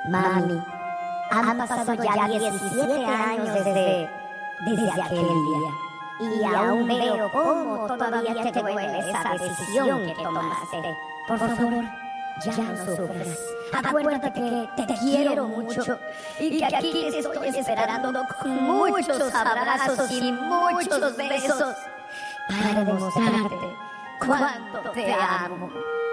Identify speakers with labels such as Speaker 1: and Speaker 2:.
Speaker 1: Mami, han pasado ya 17 años desde aquel día. Y aún veo cómo todavía te duele esa decisión que tomaste. Por favor, ya no sufras. Acuérdate que te quiero mucho y que aquí te estoy esperando con muchos abrazos y muchos besos para demostrarte cuánto te amo.